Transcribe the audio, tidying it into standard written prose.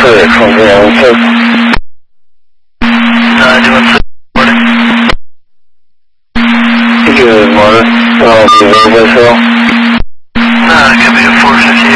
4 from 312. Good morning. I'll be available as well. Copy.